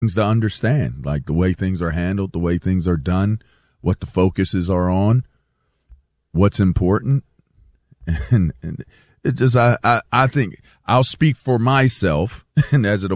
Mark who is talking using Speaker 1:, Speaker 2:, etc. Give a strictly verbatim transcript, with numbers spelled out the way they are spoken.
Speaker 1: things to understand, like the way things are handled, the way things are done, what the focuses are on, what's important. And, and it just, I, I, I think I'll speak for myself, and as it